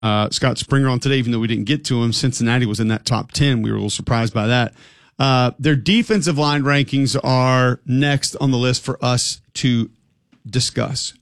Scott Springer on today, even though we didn't get to him. Cincinnati was in that top 10. We were a little surprised by that. Their defensive line rankings are next on the list for us to discuss.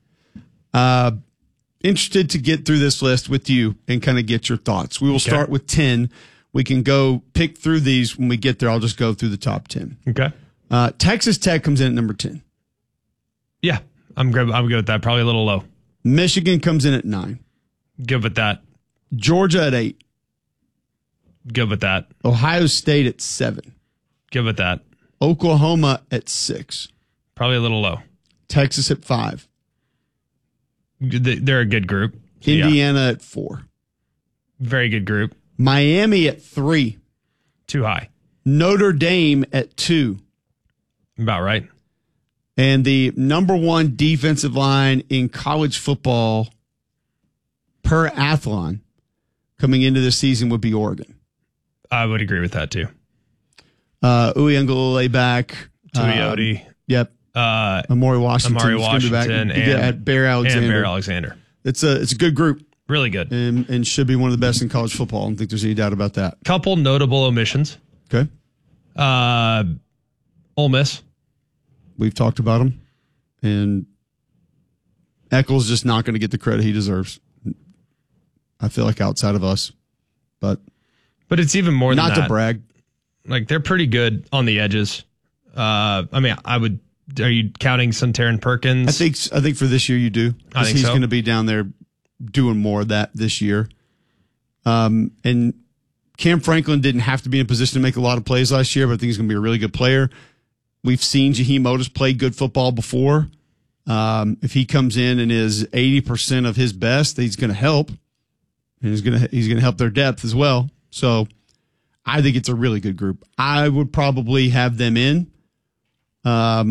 Interested to get through this list with you and kind of get your thoughts. We will start with 10. We can go pick through these when we get there. I'll just go through the top 10. Okay. Texas Tech comes in at number 10. Yeah, I'm good with that. Probably a little low. Michigan comes in at 9. Good with that. Georgia at 8. Good with that. Ohio State at 7. Good with that. Oklahoma at 6. Probably a little low. Texas at 5. They're a good group. So Indiana at 4. Very good group. Miami at 3. Too high. Notre Dame at 2. About right. And the number 1 defensive line in college football per athlon coming into this season would be Oregon. I would agree with that too. Uyunglele back. Tuioti. Yep. Amari Washington. And Bear Alexander. It's a good group. Really good. And should be one of the best in college football. I don't think there's any doubt about that. Couple notable omissions. Okay. Ole Miss. We've talked about him. And Eccles just not going to get the credit he deserves. I feel like outside of us. But it's even more than that. Not to brag. Like, they're pretty good on the edges. Are you counting Suntarine Perkins? I think for this year you do. I think he's so. going to be down there doing more of that this year. And Cam Franklin didn't have to be in a position to make a lot of plays last year, but I think he's going to be a really good player. We've seen Jaheim Otis play good football before. If he comes in and is 80% of his best, he's going to help. And he's going to help their depth as well. So I think it's a really good group. I would probably have them in. I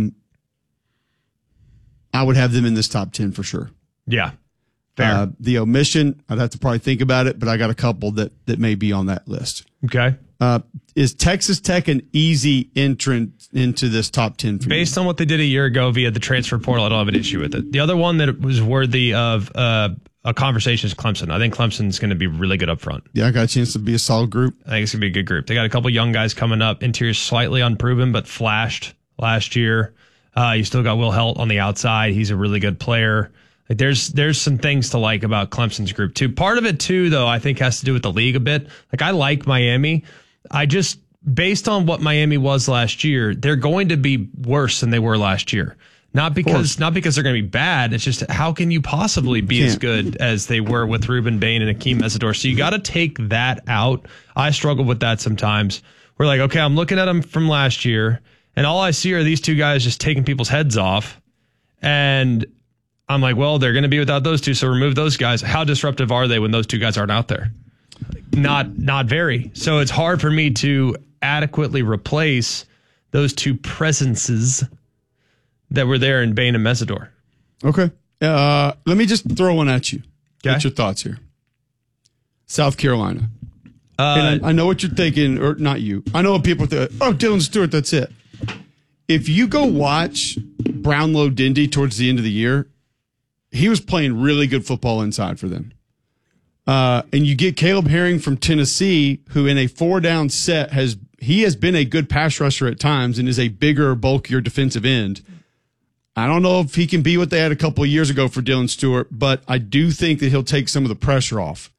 would have them in this top 10 for sure. Yeah. Fair. The omission, I'd have to probably think about it, but I got a couple that may be on that list. Okay. Is Texas Tech an easy entrant into this top 10 for Based on what they did a year ago via the transfer portal, I don't have an issue with it. The other one that was worthy of a conversation is Clemson. I think Clemson's going to be really good up front. Yeah, I got a chance to be a solid group. I think it's going to be a good group. They got a couple young guys coming up. Interior slightly unproven, but flashed last year. You still got Will Helt on the outside. He's a really good player. Like, there's some things to like about Clemson's group too. Part of it too, though, I think has to do with the league a bit. Like, I like Miami. Based on what Miami was last year, they're going to be worse than they were last year. Not because they're going to be bad. It's just, how can you possibly be as good as they were with Ruben Bain and Akeem Mesidor? So you got to take that out. I struggle with that sometimes. We're like, okay, I'm looking at them from last year, and all I see are these two guys just taking people's heads off. And I'm like, well, they're going to be without those two, so remove those guys. How disruptive are they when those two guys aren't out there? Not very. So it's hard for me to adequately replace those two presences that were there in Bain and Mesidor. Okay. Let me just throw one at you. Okay. Get your thoughts here. South Carolina. And I know what you're thinking, or not you. I know what people think. Oh, Dylan Stewart, that's it. If you go watch Brownlow Dindy towards the end of the year, he was playing really good football inside for them. And you get Caleb Herring from Tennessee, who in a 4-down set has been a good pass rusher at times and is a bigger, bulkier defensive end. I don't know if he can be what they had a couple of years ago for Dylan Stewart, but I do think that he'll take some of the pressure off.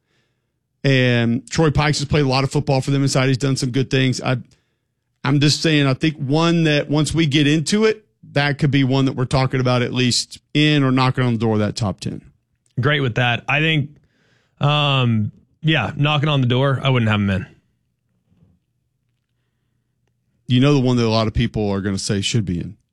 And Troy Pikes has played a lot of football for them inside. He's done some good things. I'm just saying, I think one that once we get into it, that could be one that we're talking about at least in or knocking on the door of that top 10. Great with that. I think, knocking on the door, I wouldn't have him in. You know the one that a lot of people are going to say should be in.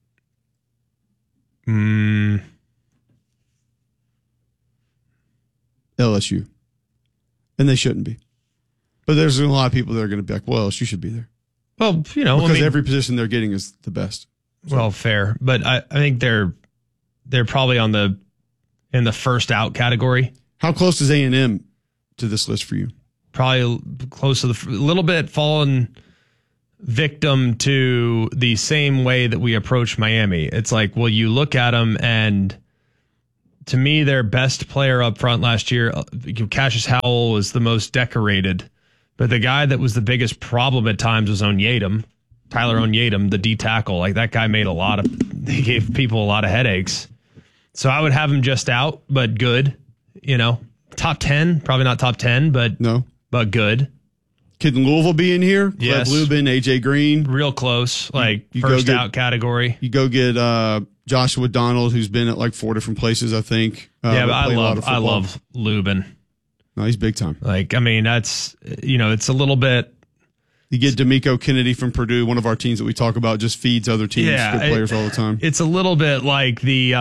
LSU. And they shouldn't be. But there's a lot of people that are going to be like, well, LSU should be there. Well, because every position they're getting is the best. So. Well, fair. But I think they're probably in the first out category. How close is A&M to this list for you? Probably close to a little bit fallen victim to the same way that we approach Miami. It's like, well, you look at them and to me, their best player up front last year, Cassius Howell, was the most decorated. But the guy that was the biggest problem at times was Onyedem, Tyler Onyedem, the D tackle. Like, that guy he gave people a lot of headaches. So I would have him just out, but good. Top 10, probably not top 10, but good. Could Louisville be in here? Yes. Gleb Lubin, AJ Green. Real close, first out category. You go get Joshua Donald, who's been at like 4 different places, I think. But I love Lubin. No, he's big time. That's, it's a little bit. You get D'Amico Kennedy from Purdue, one of our teams that we talk about, just feeds other teams good players all the time. It's a little bit like the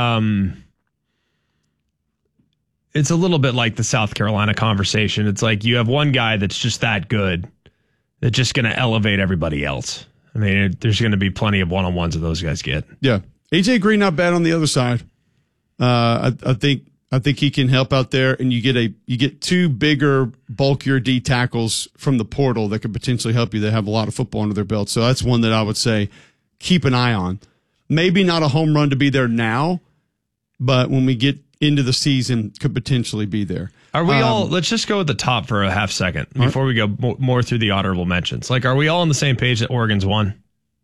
South Carolina conversation. It's like you have one guy that's just that good, that's just going to elevate everybody else. There's going to be plenty of one-on-ones that those guys get. Yeah. AJ Green, not bad on the other side. I think he can help out there, and you get 2 bigger, bulkier D tackles from the portal that could potentially help you. They have a lot of football under their belt. So that's one that I would say keep an eye on. Maybe not a home run to be there now, but when we get into the season, could potentially be there. Are we all, let's just go with the top for a half second before we go more through the honorable mentions. Like, are we all on the same page that Oregon's won?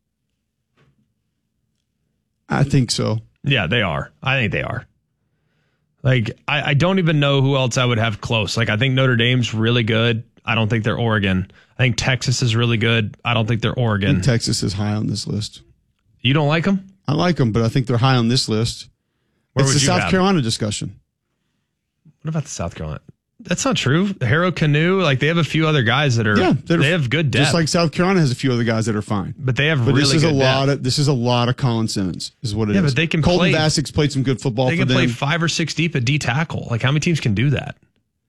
I think so. Yeah, they are. I think they are. Like, I don't even know who else I would have close. Like, I think Notre Dame's really good. I don't think they're Oregon. I think Texas is really good. I don't think they're Oregon. I think Texas is high on this list. You don't like them? I like them, but I think they're high on this list. It's the South Carolina discussion. What about the South Carolina? That's not true. Harrow Canoe, they have a few other guys that are. Yeah, they have good depth. Just like South Carolina has a few other guys that are fine. But they have really good depth. This is a lot of Colin Simmons, is what it is. Yeah, but they can Colton Vasic's played some good football. They can play 5 or 6 deep at D tackle. Like, how many teams can do that?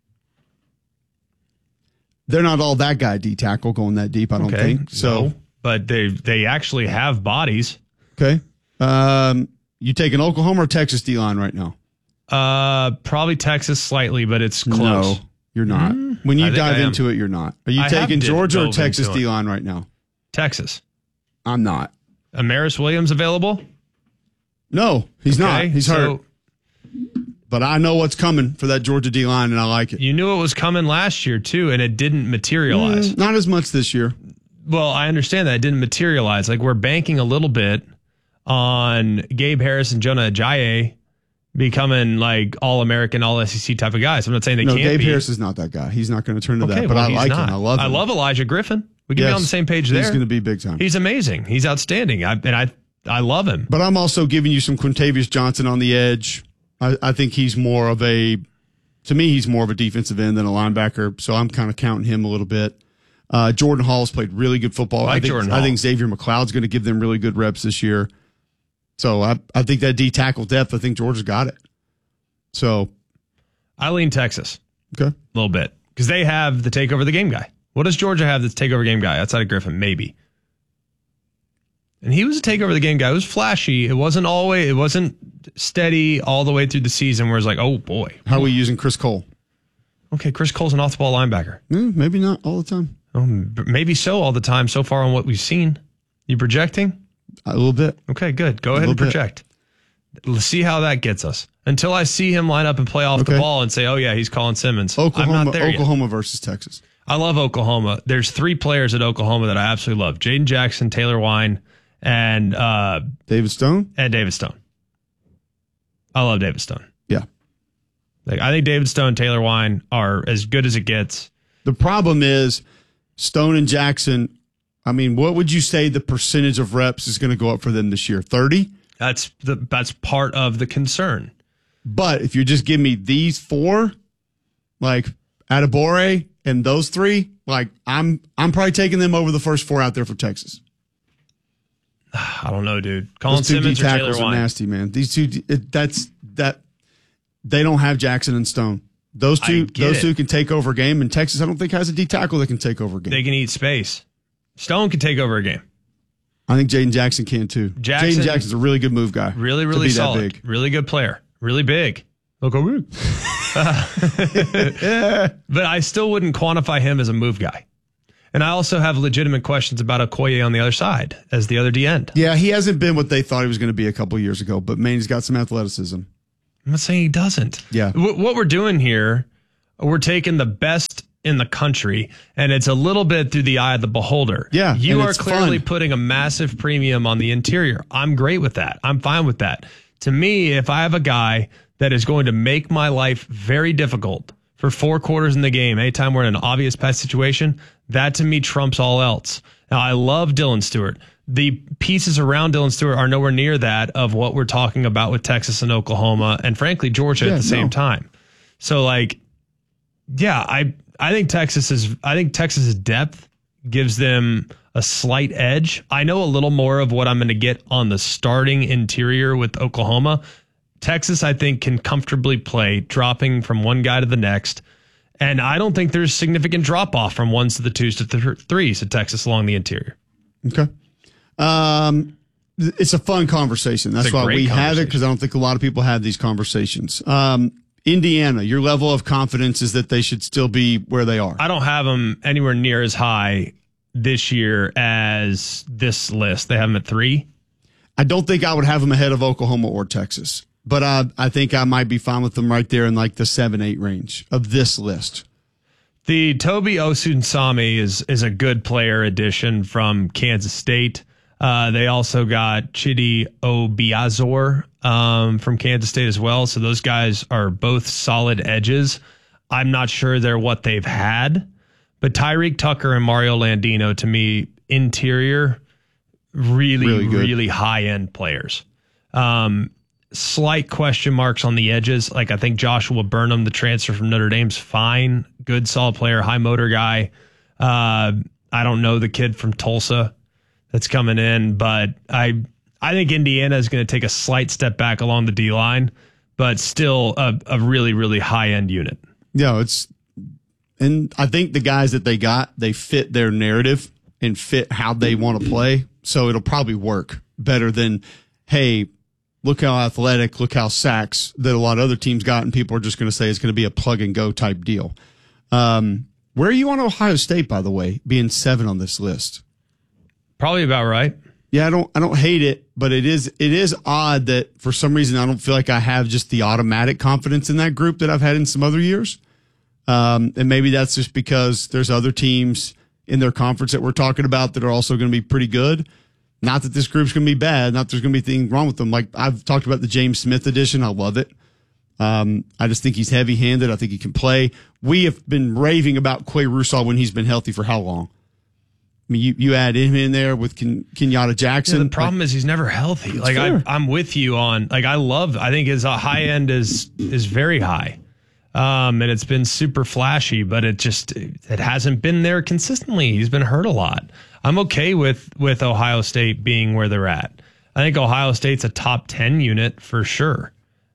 They're not all that guy D tackle going that deep, I don't think. So, no, but they actually have bodies. Okay. You taking Oklahoma or Texas D line right now? Probably Texas slightly, but it's close. No, you're not. When you dive into it, you're not. Are you taking Georgia or Texas D line right now? Texas. I'm not. Amaris Williams available? No, he's not. He's hurt. But I know what's coming for that Georgia D line, and I like it. You knew it was coming last year too, and it didn't materialize. Not as much this year. Well, I understand that it didn't materialize. Like, we're banking a little bit on Gabe Harris and Jonah Ajayi becoming like all-American, all-SEC type of guys. I'm not saying they can't be. Gabe Harris is not that guy. He's not going to turn to that, but I like him. I love him. I love Elijah Griffin. We can be on the same page there. He's going to be big time. He's amazing. He's outstanding. I love him. But I'm also giving you some Quintavious Johnson on the edge. I think he's more of a defensive end than a linebacker, so I'm kind of counting him a little bit. Jordan Hall's played really good football. I think Xavier McLeod's going to give them really good reps this year. So I think that D tackle depth, I think Georgia's got it. So I lean Texas. Okay. A little bit. Because they have the take over the game guy. What does Georgia have that's take over game guy outside of Griffin? Maybe. And he was a take over the game guy. It was flashy. It wasn't steady all the way through the season where it's like, oh boy. How are we using Chris Cole? Okay, Chris Cole's an off-the-ball linebacker. Maybe not all the time. Maybe so all the time so far on what we've seen. You projecting? A little bit. Okay, good. Go ahead and project. Let's see how that gets us. Until I see him line up and play off the ball and say, oh, yeah, he's Colin Simmons. Oklahoma versus Texas. I love Oklahoma. There's 3 players at Oklahoma that I absolutely love. Jaden Jackson, Taylor Wine, and David Stone? And David Stone. I love David Stone. Yeah. I think David Stone and Taylor Wine are as good as it gets. The problem is Stone and Jackson, what would you say the percentage of reps is going to go up for them this year? 30? That's part of the concern. But if you just give me these 4, like Adebawore and those 3, like I'm probably taking them over the first 4 out there for Texas. I don't know, dude. Colin Simmons or Taylor Wine? Are nasty, man. These two, they don't have Jackson and Stone. Those two can take over a game, and Texas, I don't think, has a D tackle that can take over a game. They can eat space. Stone can take over a game. I think Jaden Jackson can too. Jaden Jackson's a really good move guy. Really, really solid. That big. Really good player. Really big. Okay. But I still wouldn't quantify him as a move guy. And I also have legitimate questions about Okoye on the other side as the other D end. Yeah, he hasn't been what they thought he was going to be a couple years ago, but man, he's got some athleticism. I'm not saying he doesn't. Yeah. What we're doing here, we're taking the best in the country, and it's a little bit through the eye of the beholder. Yeah. You are clearly putting a massive premium on the interior. I'm great with that. I'm fine with that. To me, if I have a guy that is going to make my life very difficult for 4 quarters in the game, anytime we're in an obvious pass situation, that to me trumps all else. Now, I love Dylan Stewart. The pieces around Dylan Stewart are nowhere near that of what we're talking about with Texas and Oklahoma and, frankly, Georgia at the same time. So, like, yeah, I think Texas's depth gives them a slight edge. I know a little more of what I'm going to get on the starting interior with Oklahoma. Texas, I think, can comfortably play, dropping from one guy to the next. And I don't think there's significant drop-off from 1s to the 2s to the 3s at Texas along the interior. Okay. It's a fun conversation. That's why we have it, because I don't think a lot of people have these conversations. Indiana, your level of confidence is that they should still be where they are. I don't have them anywhere near as high this year as this list. They have them at 3. I don't think I would have them ahead of Oklahoma or Texas, but I think I might be fine with them right there in like the 7-8 range of this list. The Toby Osunsami is a good player addition from Kansas State. They also got Chidi Obiazor from Kansas State as well. So those guys are both solid edges. I'm not sure they're what they've had, but Tyreek Tucker and Mario Landino, to me, interior, really high-end players. Slight question marks on the edges. Like, I think Joshua Burnham, the transfer from Notre Dame's fine. Good, solid player, high motor guy. I don't know the kid from Tulsa that's coming in, but I think Indiana is going to take a slight step back along the D line, but still a really, really high end unit. Yeah, and I think the guys that they got, they fit their narrative and fit how they want to play. So it'll probably work better than, hey, look how athletic, look how sacks that a lot of other teams got, and people are just going to say it's going to be a plug and go type deal. Where are you on Ohio State, by the way, being 7 on this list? Probably about right. Yeah, I don't hate it, but it is odd that for some reason I don't feel like I have just the automatic confidence in that group that I've had in some other years. And maybe that's just because there's other teams in their conference that we're talking about that are also going to be pretty good. Not that this group's going to be bad, not that there's going to be anything wrong with them. Like, I've talked about the James Smith edition. I love it. I just think he's heavy-handed. I think he can play. We have been raving about Quay Russaw when he's been healthy for how long? I mean, you add him in there with Kenyatta Jackson. Yeah, the problem is he's never healthy. Like, I'm with you on, like, I think his high end is very high. And it's been super flashy, but it hasn't been there consistently. He's been hurt a lot. I'm okay with Ohio State being where they're at. I think Ohio State's a top 10 unit for sure.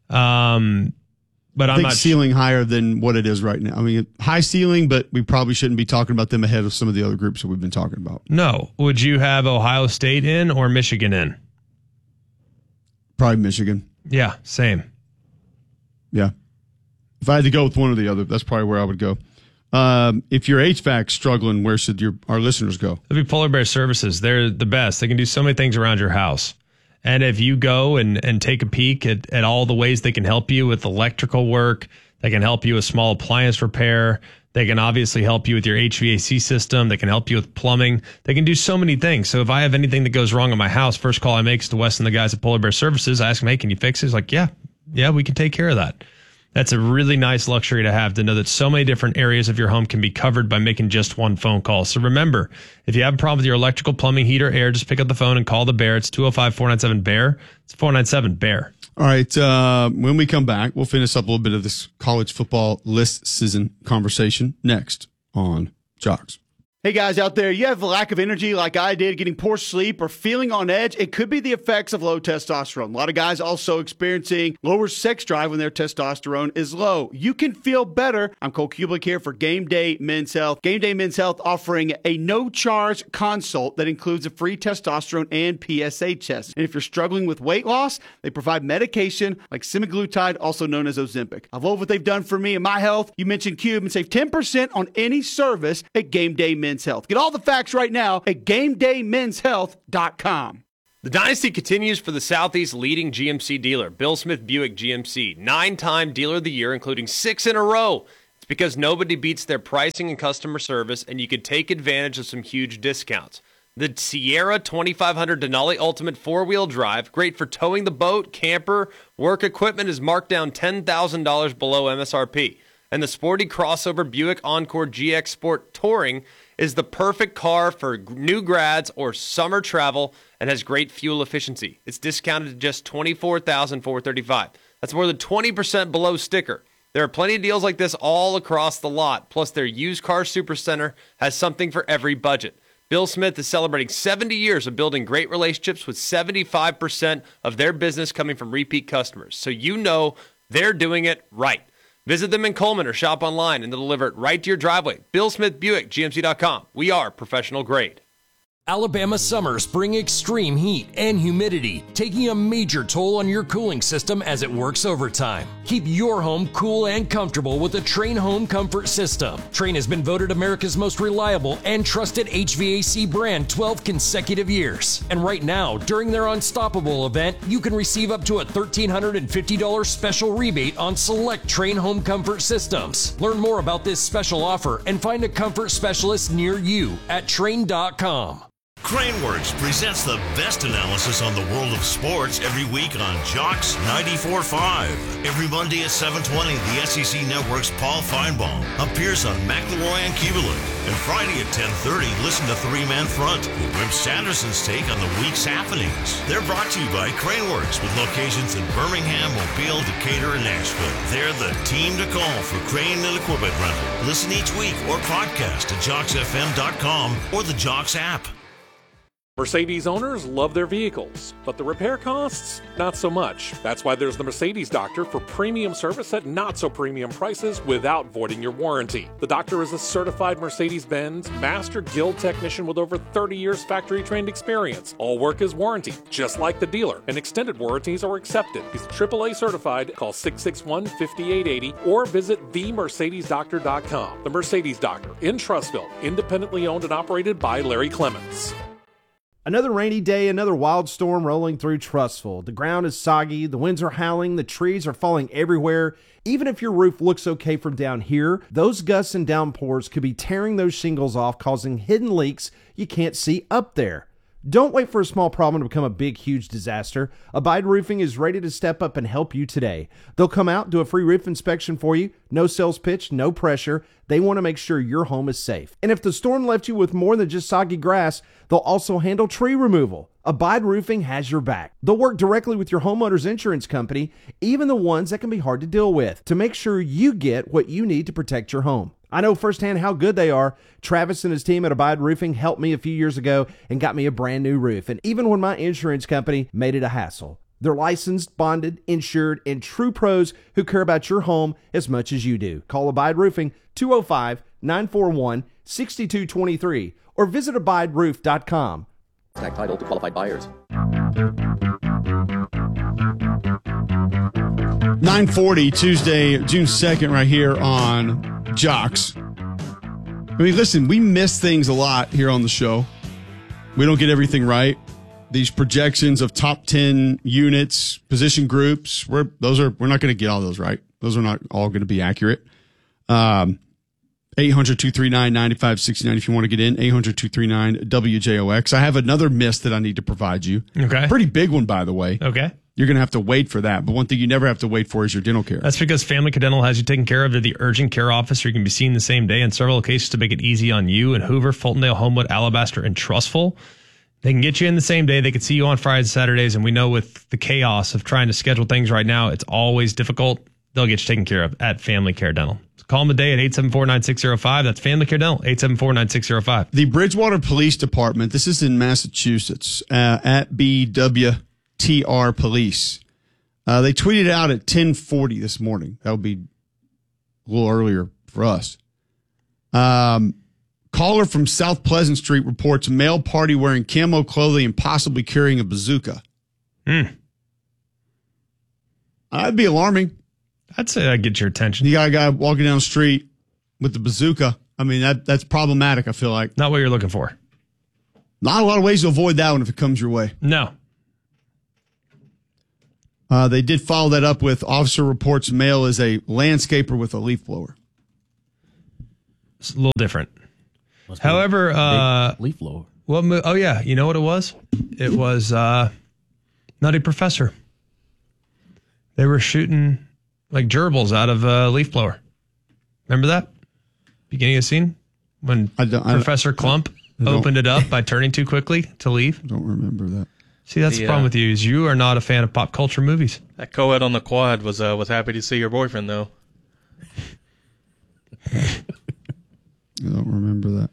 But I'm not ceiling higher than what it is right now. I mean, high ceiling, but we probably shouldn't be talking about them ahead of some of the other groups that we've been talking about. No. Would you have Ohio State in or Michigan in? Probably Michigan. Yeah, same. Yeah. If I had to go with one or the other, that's probably where I would go. If your HVAC's struggling, where should our listeners go? It'd be Polar Bear Services. They're the best. They can do so many things around your house. And if you go and take a peek at all the ways they can help you with electrical work, they can help you with small appliance repair, they can obviously help you with your HVAC system, they can help you with plumbing, they can do so many things. So if I have anything that goes wrong in my house, first call I make is to Wes and the guys at Polar Bear Services. I ask them, hey, can you fix it? He's like, yeah, we can take care of that. That's a really nice luxury to have, to know that so many different areas of your home can be covered by making just one phone call. So remember, if you have a problem with your electrical, plumbing, heater, air, just pick up the phone and call the Bear. It's 205-497-BEAR. It's 497-BEAR. All right. When we come back, we'll finish up a little bit of this college football list season conversation next on Jocks. Hey guys out there, you have a lack of energy like I did, getting poor sleep or feeling on edge. It could be the effects of low testosterone. A lot of guys also experiencing lower sex drive when their testosterone is low. You can feel better. I'm Cole Kublik here for Game Day Men's Health. Game Day Men's Health offering a no-charge consult that includes a free testosterone and PSA test. And if you're struggling with weight loss, they provide medication like semaglutide, also known as Ozempic. I love what they've done for me and my health. You mentioned Cube and save 10% on any service at Game Day Men's Health. Get all the facts right now at GameDayMen'sHealth.com. The dynasty continues for the Southeast leading GMC dealer, Bill Smith Buick GMC, 9-time Dealer of the Year, including 6 in a row. It's because nobody beats their pricing and customer service, and you can take advantage of some huge discounts. The Sierra 2500 Denali Ultimate 4-wheel drive, great for towing the boat, camper, work equipment, is marked down $10,000 below MSRP. And the sporty crossover Buick Encore GX Sport Touring is the perfect car for new grads or summer travel and has great fuel efficiency. It's discounted to just $24,435. That's more than 20% below sticker. There are plenty of deals like this all across the lot. Plus, their used car supercenter has something for every budget. Bill Smith is celebrating 70 years of building great relationships with 75% of their business coming from repeat customers. So you know they're doing it right. Visit them in Coleman or shop online and they'll deliver it right to your driveway. Bill Smith Buick, GMC.com. We are professional grade. Alabama summers bring extreme heat and humidity, taking a major toll on your cooling system as it works overtime. Keep your home cool and comfortable with the Trane Home Comfort System. Trane has been voted America's most reliable and trusted HVAC brand 12 consecutive years. And right now, during their Unstoppable event, you can receive up to a $1,350 special rebate on select Trane Home Comfort systems. Learn more about this special offer and find a comfort specialist near you at Trane.com. Craneworks presents the best analysis on the world of sports every week on Jocks 94.5. Every Monday at 7:20, the SEC Network's Paul Feinbaum appears on McElroy and Keeberlin. And Friday at 10:30, listen to Three Man Front with Wim Sanderson's take on the week's happenings. They're brought to you by Craneworks with locations in Birmingham, Mobile, Decatur, and Nashville. They're the team to call for crane and equipment rental. Listen each week or podcast at JocksFM.com or the Jocks app. Mercedes owners love their vehicles, but the repair costs, not so much. That's why there's the Mercedes Doctor for premium service at not so premium prices without voiding your warranty. The Doctor is a certified Mercedes-Benz Master Guild technician with over 30 years factory trained experience. All work is warranty, just like the dealer, and extended warranties are accepted. He's AAA certified. Call 661-5880 or visit themercedesdoctor.com. The Mercedes Doctor in Trussville, independently owned and operated by Larry Clements. Another rainy day, another wild storm rolling through Trussville. The ground is soggy, the winds are howling, the trees are falling everywhere. Even if your roof looks okay from down here, those gusts and downpours could be tearing those shingles off, causing hidden leaks you can't see up there. Don't wait for a small problem to become a big, huge disaster. Abide Roofing is ready to step up and help you today. They'll come out, do a free roof inspection for you. No sales pitch, no pressure. They want to make sure your home is safe. And if the storm left you with more than just soggy grass, they'll also handle tree removal. Abide Roofing has your back. They'll work directly with your homeowner's insurance company, even the ones that can be hard to deal with, to make sure you get what you need to protect your home. I know firsthand how good they are. Travis and his team at Abide Roofing helped me a few years ago and got me a brand new roof. And even when my insurance company made it a hassle. They're licensed, bonded, insured, and true pros who care about your home as much as you do. Call Abide Roofing 205-941-6223 or visit abideroof.com. Tag title to qualified buyers. 9:40 Tuesday, June 2nd, right here on Jocks. I mean, listen, we miss things a lot here on the show. We don't get everything right. These projections of top 10 units, position groups, we're not going to get all those right. Those are not all going to be accurate. 800-239-9569 if you want to get in. 800-239-WJOX. I have another miss that I need to provide you. Okay. Pretty big one, by the way. Okay. You're going to have to wait for that. But one thing you never have to wait for is your dental care. That's because Family Care Dental has you taken care of. They're the urgent care office. You can be seen the same day in several locations to make it easy on you in Hoover, Fultondale, Homewood, Alabaster, and Trussville. They can get you in the same day. They can see you on Fridays and Saturdays. And we know with the chaos of trying to schedule things right now, it's always difficult. They'll get you taken care of at Family Care Dental. So call them today at 874-9605. That's Family Care Dental, 874-9605. The Bridgewater Police Department, this is in Massachusetts, at BWTR Police. They tweeted out at 10:40 this morning. That would be a little earlier for us. Caller from South Pleasant Street reports a male party wearing camo clothing and possibly carrying a bazooka. That'd be alarming. I'd say I'd get your attention. You got a guy walking down the street with the bazooka. I mean, that's problematic, I feel like. Not what you're looking for. Not a lot of ways to avoid that one if it comes your way. No. They did follow that up with officer reports male is a landscaper with a leaf blower. It's a little different. However, leaf blower. Oh yeah, you know what it was? It was Nutty Professor. They were shooting like gerbils out of a leaf blower. Remember that? Beginning of the scene when Professor Clump opened it up by turning too quickly to leave. I don't remember that. See, that's the problem with you is you are not a fan of pop culture movies. That co-ed on the quad was happy to see your boyfriend though. I don't remember that.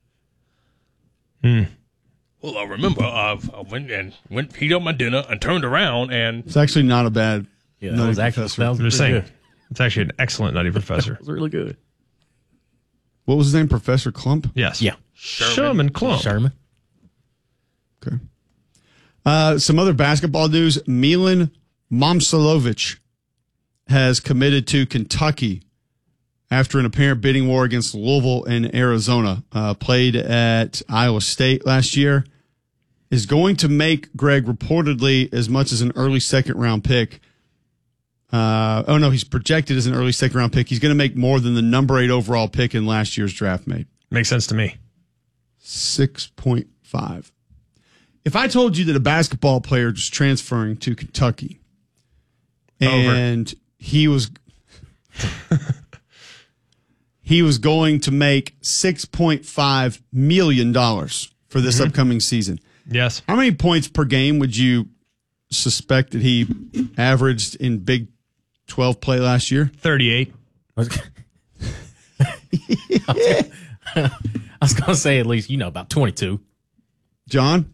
Well, I remember I went and heat up my dinner and turned around and It's actually not a bad. Yeah, that was actually I'm just saying, it's actually an excellent Nutty Professor. It was really good. What was his name? Professor Clump? Yes. Yeah. Sherman Clump. Sherman. Okay. Some other basketball news. Milan Momcilovic has committed to Kentucky after an apparent bidding war against Louisville and Arizona. Played at Iowa State last year. Is going to make, Greg, reportedly as much as an early second-round pick. He's projected as an early second-round pick. He's going to make more than the number 8 overall pick in last year's draft made. Makes sense to me. 6.5. If I told you that a basketball player was transferring to Kentucky and he was going to make $6.5 million for this upcoming season. Yes. How many points per game would you suspect that he averaged in Big 12 play last year? 38. I was going to say at least, about 22. John?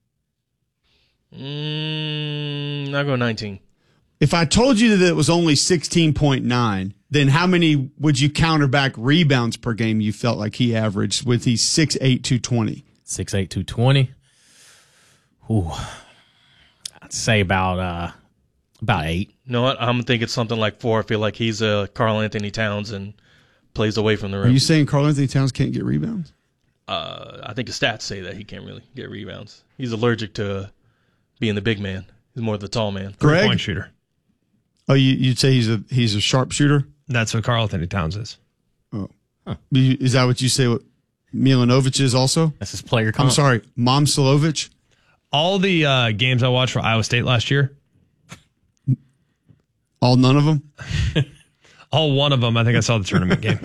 I'll go 19. If I told you that it was only 16.9, then how many would you counter back rebounds per game you felt like he averaged with these 6'8", 220? 6'8", 220. Ooh. I'd say about 8. You know what? I'm thinking something like 4. I feel like he's Karl Anthony Towns and plays away from the rim. Are you saying Karl Anthony Towns can't get rebounds? I think the stats say that he can't really get rebounds. He's allergic to being the big man. He's more of the tall man. Greg? 3-point shooter. Oh, you'd say he's a sharpshooter? That's what Karl Anthony Towns is. Oh. Huh. Is that what you say what Milanovic is also? That's his player I'm sorry, Momcilovic? All the games I watched for Iowa State last year. None of them? All one of them. I think I saw the tournament game.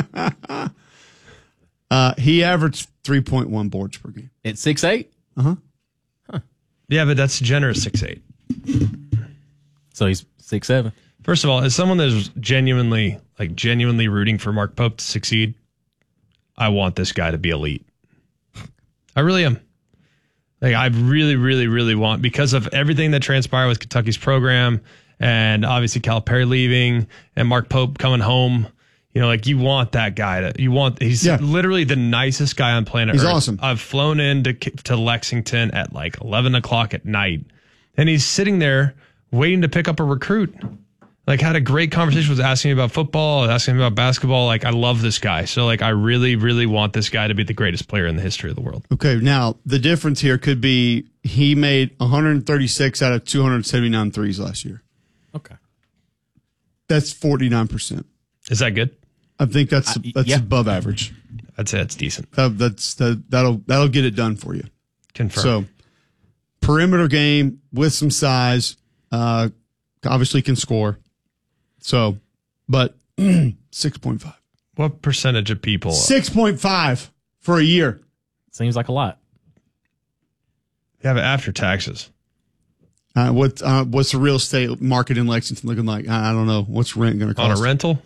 He averaged 3.1 boards per game. At 6'8"? Uh-huh. Huh. Yeah, but that's generous 6'8". So he's 6'7". First of all, as someone that's genuinely rooting for Mark Pope to succeed, I want this guy to be elite. I really am. I really, really, really want, because of everything that transpired with Kentucky's program and obviously Calipari leaving and Mark Pope coming home. You want that guy he's literally the nicest guy on planet Earth. He's awesome. I've flown to Lexington at 11 o'clock at night, and he's sitting there waiting to pick up a recruit. Had a great conversation, was asking me about football, asking me about basketball. I love this guy. So I really, really want this guy to be the greatest player in the history of the world. Okay. Now the difference here could be he made 136 out of 279 threes last year. Okay. That's 49%. Is that good? I think that's above average. I'd say that's decent. That'll get it done for you. Confirmed. So perimeter game with some size, obviously can score. So, but 6.5. What percentage of people? 6.5 for a year. Seems like a lot. Yeah, but after taxes. What's the real estate market in Lexington looking like? I don't know. What's rent going to cost? On a rental?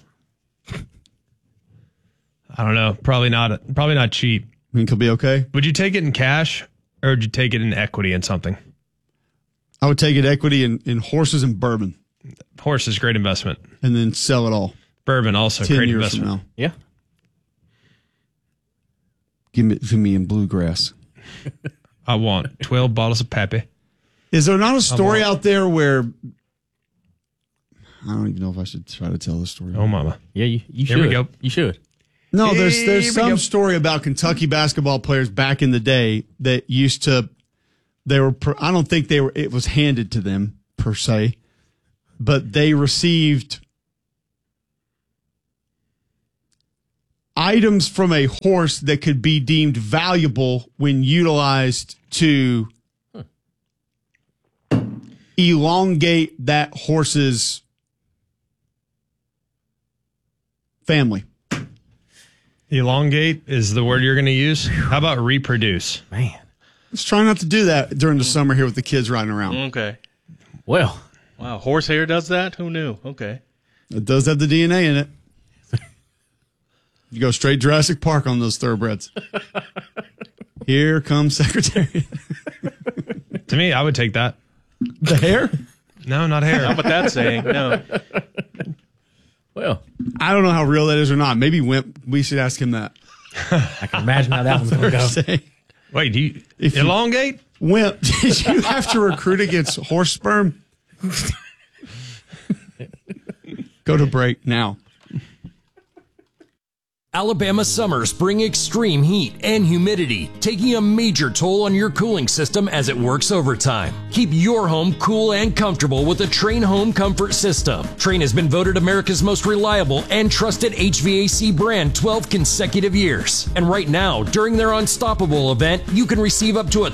I don't know. Probably not cheap. Think he'll be okay? Would you take it in cash or would you take it in equity in something? I would take it equity in horses and bourbon. Horse is great investment. And then sell it all. Bourbon also 10 great years investment. from now. Yeah. Give it to me in bluegrass. I want 12 bottles of Pappy. Is there not a story out there where I don't even know if I should try to tell this story? Oh, mama. Yeah, you should. Here we go. You should. No, there's some story about Kentucky basketball players back in the day that used to, I don't think it was handed to them per se, but they received items from a horse that could be deemed valuable when utilized to elongate that horse's family. Elongate is the word you're going to use. How about reproduce? Man. Let's try not to do that during the summer here with the kids riding around. Okay. Well. Wow, horsehair does that? Who knew? Okay. It does have the DNA in it. You go straight Jurassic Park on those thoroughbreds. Here comes Secretary. To me, I would take that. The hair? No, not hair. Not what that's saying. No. Well, I don't know how real that is or not. Maybe Wimp, we should ask him that. I can imagine how that one's going to go. Wait, do you elongate? Wimp, did you have to recruit against horse sperm? Go to break now. Alabama summers bring extreme heat and humidity, taking a major toll on your cooling system as it works overtime. Keep your home cool and comfortable with a Trane Home Comfort System. Trane has been voted America's most reliable and trusted HVAC brand 12 consecutive years. And right now, during their Unstoppable event, you can receive up to a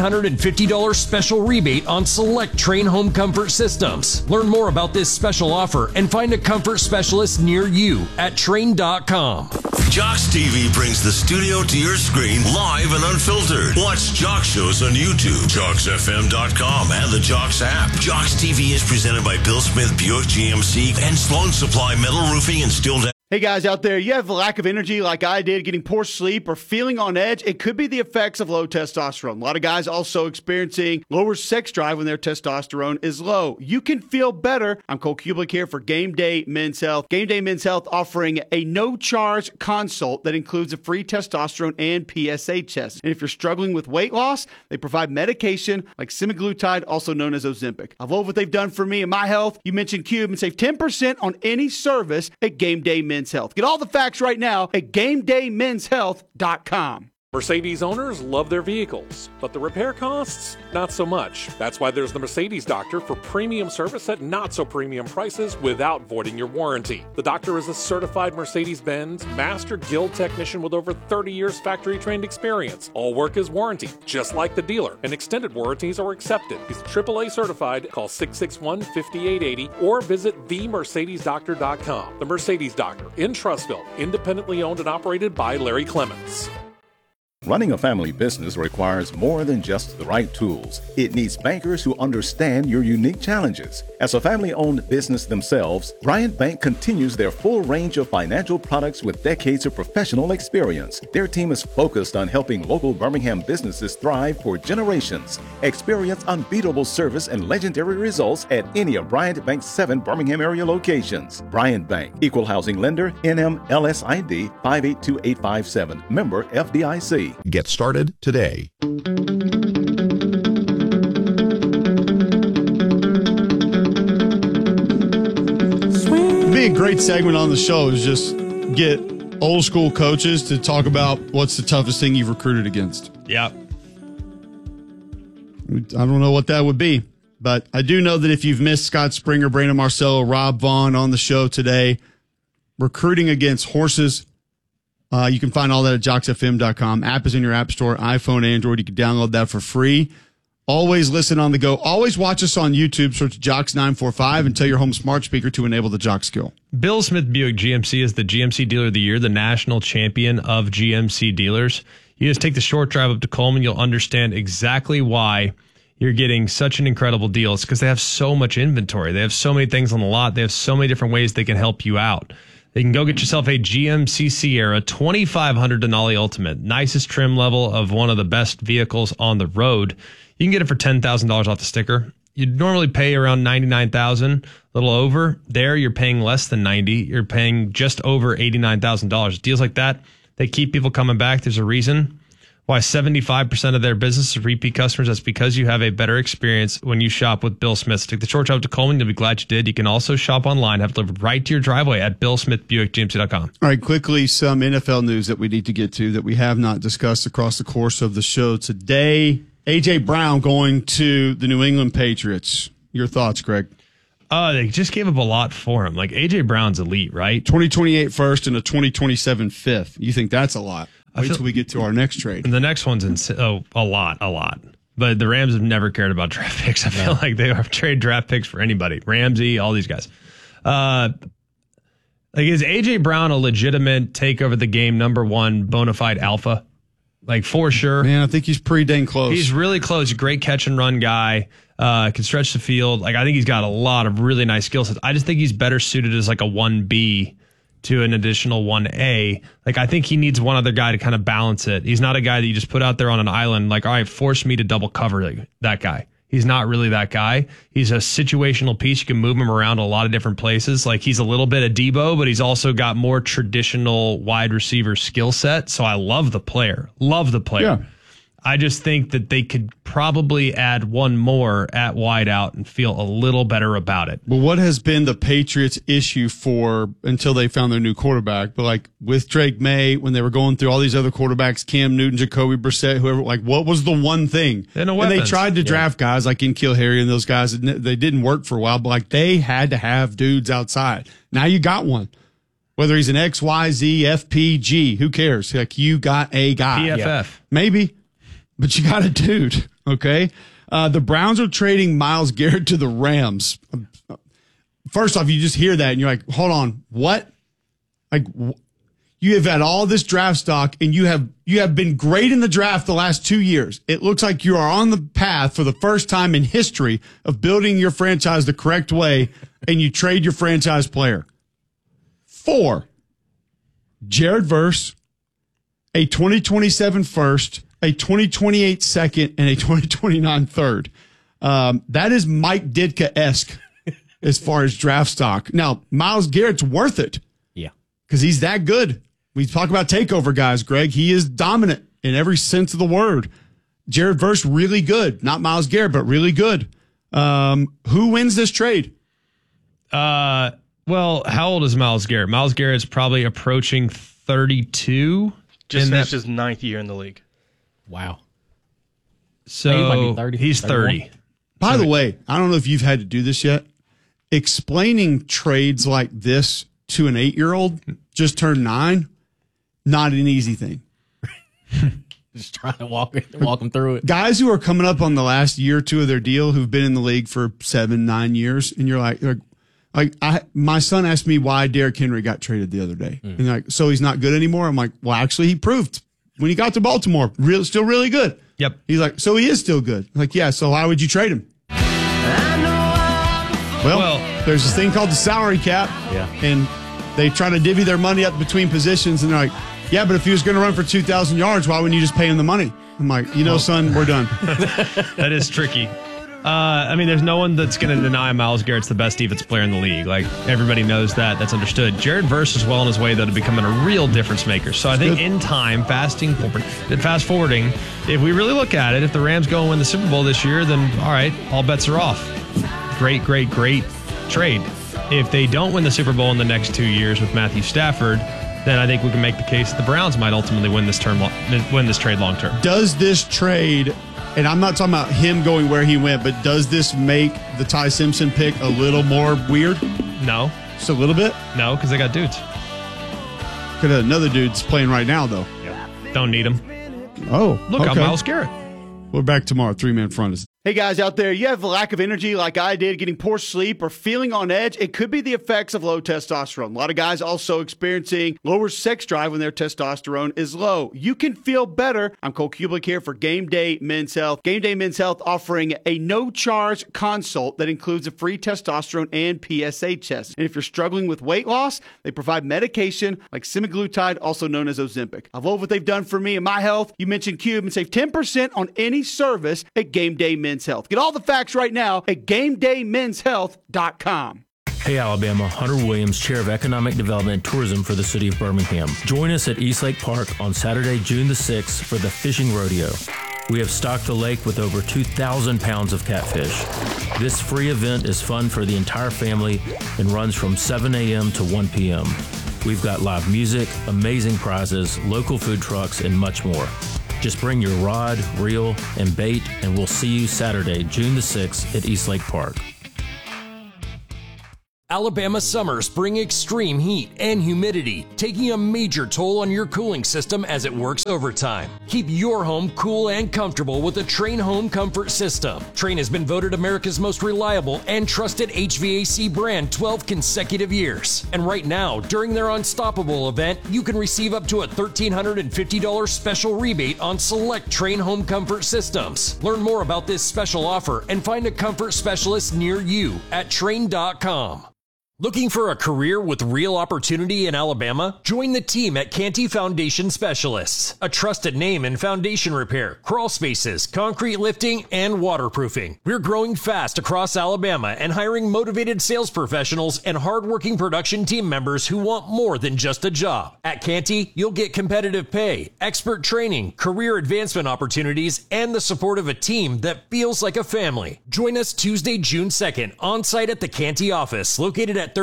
$1,350 special rebate on select Trane Home Comfort Systems. Learn more about this special offer and find a comfort specialist near you at Trane.com. Jocks TV brings the studio to your screen live and unfiltered. Watch Jocks shows on YouTube, JocksFM.com, and the Jocks app. Jocks TV is presented by Bill Smith Buick GMC and Sloan Supply Metal Roofing and Steel. Hey guys out there, you have a lack of energy like I did, getting poor sleep or feeling on edge? It could be the effects of low testosterone. A lot of guys also experiencing lower sex drive when their testosterone is low. You can feel better. I'm Cole Kublik here for Game Day Men's Health. Game Day Men's Health offering a no-charge consult that includes a free testosterone and PSA test. And if you're struggling with weight loss, they provide medication like semaglutide, also known as Ozempic. I love what they've done for me and my health. You mentioned Cube and save 10% on any service at Game Day Men's Health. Get all the facts right now at GameDayMen'sHealth.com. Mercedes owners love their vehicles, but the repair costs, not so much. That's why there's the Mercedes Doctor for premium service at not so premium prices without voiding your warranty. The doctor is a certified Mercedes-Benz Master Guild technician with over 30 years factory trained experience. All work is warranted, just like the dealer, and extended warranties are accepted. He's AAA certified. Call 661-5880 or visit themercedesdoctor.com. The Mercedes Doctor in Trussville, independently owned and operated by Larry Clements. Running a family business requires more than just the right tools. It needs bankers who understand your unique challenges. As a family-owned business themselves, Bryant Bank continues their full range of financial products with decades of professional experience. Their team is focused on helping local Birmingham businesses thrive for generations. Experience unbeatable service and legendary results at any of Bryant Bank's 7 Birmingham area locations. Bryant Bank, Equal Housing Lender, NMLSID 582857, member FDIC. Get started today. Be a great segment on the show is just get old school coaches to talk about what's the toughest thing you've recruited against. Yeah. I don't know what that would be, but I do know that if you've missed Scott Springer, Brandon Marcello, Rob Vaughn on the show today, recruiting against horses, you can find all that at JocksFM.com. App is in your app store, iPhone, Android. You can download that for free. Always listen on the go. Always watch us on YouTube. Search Jocks945 and tell your home smart speaker to enable the Jock skill. Bill Smith Buick GMC is the GMC Dealer of the Year, the national champion of GMC dealers. You just take the short drive up to Coleman. You'll understand exactly why you're getting such an incredible deal. It's because they have so much inventory. They have so many things on the lot. They have so many different ways they can help you out. They can go get yourself a GMC Sierra 2500 Denali Ultimate. Nicest trim level of one of the best vehicles on the road. You can get it for $10,000 off the sticker. You'd normally pay around $99,000, a little over. There, you're paying less than $90,000. You're paying just over $89,000. Deals like that, they keep people coming back. There's a reason why 75% of their business is repeat customers. That's because you have a better experience when you shop with Bill Smith. Take the short drive to Coleman. You'll be glad you did. You can also shop online, have it delivered right to your driveway at BillSmithBuickGMC.com. All right, quickly, some NFL news that we need to get to that we have not discussed across the course of the show today. A.J. Brown going to the New England Patriots. Your thoughts, Greg? They just gave up a lot for him. Like, A.J. Brown's elite, right? 2028 first and a 2027 fifth. You think that's a lot? Wait till we get to our next trade. The next one's a lot. But the Rams have never cared about draft picks. I feel like they have trade draft picks for anybody. Ramsey, all these guys. Is A.J. Brown a legitimate take over the game number one bona fide alpha? Like, for sure. Man, I think he's pretty dang close. He's really close. Great catch and run guy. Can stretch the field. Like, I think he's got a lot of really nice skill sets. I just think he's better suited as like a 1B to an additional 1A. Like, I think he needs one other guy to kind of balance it. He's not a guy that you just put out there on an island, like, all right, force me to double cover that guy. He's not really that guy. He's a situational piece. You can move him around a lot of different places. Like, he's a little bit of Debo, but he's also got more traditional wide receiver skill set. So I love the player. Yeah. I just think that they could probably add one more at wideout and feel a little better about it. Well, what has been the Patriots' issue until they found their new quarterback? But like with Drake May, when they were going through all these other quarterbacks, Cam Newton, Jacoby Brissett, whoever, like, what was the one thing? And they tried to draft guys like N'Keal Harry and those guys. They didn't work for a while, but like they had to have dudes outside. Now you got one. Whether he's an XYZ, FPG, who cares? Like, you got a guy. PFF. Yeah. Maybe. But you got a dude, okay? The Browns are trading Myles Garrett to the Rams. First off, you just hear that and you're like, hold on, what? Like, you have had all this draft stock and you have been great in the draft the last 2 years. It looks like you are on the path for the first time in history of building your franchise the correct way, and you trade your franchise player for Jared Verse, a 2027 first, a 2028 second, and a 2029 third. That is Mike Ditka-esque as far as draft stock. Now, Myles Garrett's worth it. Yeah. Because he's that good. We talk about takeover guys, Greg. He is dominant in every sense of the word. Jared Verse, really good. Not Myles Garrett, but really good. Who wins this trade? Well, how old is Myles Garrett? Myles Garrett's probably approaching 32. Just finished his 9th year in the league. Wow. So he might be 30, he's 30. 31. By the way, I don't know if you've had to do this yet. Explaining trades like this to an 8-year-old just turned 9, not an easy thing. Just trying to walk them through it. Guys who are coming up on the last year or two of their deal, who've been in the league for 7-9 years, and you're like my son asked me why Derrick Henry got traded the other day, and like, so he's not good anymore. I'm like, well, actually, he proved when he got to Baltimore, still really good. Yep. He's like, so he is still good. I'm like, yeah. So why would you trade him? Well, there's this thing called the salary cap. Yeah. And they try to divvy their money up between positions, and they're like, yeah, but if he was going to run for 2,000 yards, why wouldn't you just pay him the money? I'm like, son, we're done. That is tricky. There's no one that's going to deny Myles Garrett's the best defensive player in the league. Like, everybody knows that. That's understood. Jared Verse is well on his way, though, to becoming a real difference maker. So I think in time, fast forwarding, if we really look at it, if the Rams go and win the Super Bowl this year, then all right, all bets are off. Great trade. If they don't win the Super Bowl in the next 2 years with Matthew Stafford, then I think we can make the case that the Browns might ultimately win this trade long term. Does this trade, and I'm not talking about him going where he went, but does this make the Ty Simpson pick a little more weird? No. Just a little bit? No, because they got dudes. Could have another dude's playing right now, though. Yeah. Don't need him. Oh, look, I'm Myles Garrett. We're back tomorrow. 3-man front is. Hey guys out there, you have a lack of energy like I did, getting poor sleep or feeling on edge. It could be the effects of low testosterone. A lot of guys also experiencing lower sex drive when their testosterone is low. You can feel better. I'm Cole Kublik here for Game Day Men's Health. Game Day Men's Health offering a no-charge consult that includes a free testosterone and PSA test. And if you're struggling with weight loss, they provide medication like semaglutide, also known as Ozempic. I love what they've done for me and my health. You mentioned Cube and save 10% on any service at Game Day Men's Health. Get all the facts right now at GameDayMen'sHealth.com. Hey Alabama, Hunter Williams, Chair of Economic Development and Tourism for the City of Birmingham. Join us at Eastlake Park on Saturday, June the 6th for the Fishing Rodeo. We have stocked the lake with over 2,000 pounds of catfish. This free event is fun for the entire family and runs from 7 a.m. to 1 p.m. We've got live music, amazing prizes, local food trucks, and much more. Just bring your rod, reel, and bait, and we'll see you Saturday, June the 6th at Eastlake Park. Alabama summers bring extreme heat and humidity, taking a major toll on your cooling system as it works overtime. Keep your home cool and comfortable with the Trane Home Comfort System. Trane has been voted America's most reliable and trusted HVAC brand 12 consecutive years. And right now, during their Unstoppable event, you can receive up to a $1,350 special rebate on select Trane Home Comfort systems. Learn more about this special offer and find a comfort specialist near you at Trane.com. Looking for a career with real opportunity in Alabama? Join the team at Canty Foundation Specialists, a trusted name in foundation repair, crawl spaces, concrete lifting, and waterproofing. We're growing fast across Alabama and hiring motivated sales professionals and hardworking production team members who want more than just a job. At Canty, you'll get competitive pay, expert training, career advancement opportunities, and the support of a team that feels like a family. Join us Tuesday, June 2nd, on site at the Canty office, located at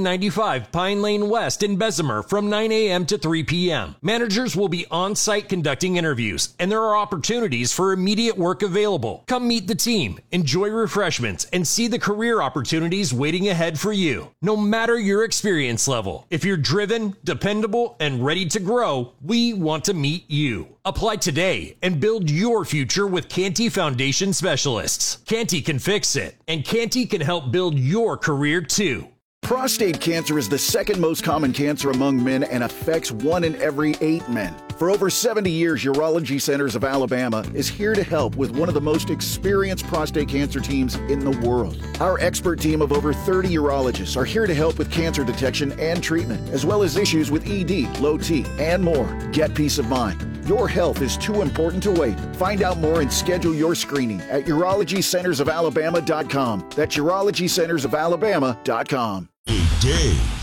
3995 Pine Lane West in Bessemer from 9 a.m. to 3 p.m. Managers will be on site conducting interviews, and there are opportunities for immediate work available. Come meet the team, enjoy refreshments, and see the career opportunities waiting ahead for you. No matter your experience level, if you're driven, dependable, and ready to grow, we want to meet you. Apply today and build your future with Canty Foundation Specialists. Canty can fix it, and Canty can help build your career too. Prostate cancer is the second most common cancer among men and affects 1 in every 8 men. For over 70 years, Urology Centers of Alabama is here to help with one of the most experienced prostate cancer teams in the world. Our expert team of over 30 urologists are here to help with cancer detection and treatment, as well as issues with ED, low T, and more. Get peace of mind. Your health is too important to wait. Find out more and schedule your screening at urologycentersofalabama.com. That's urologycentersofalabama.com. A day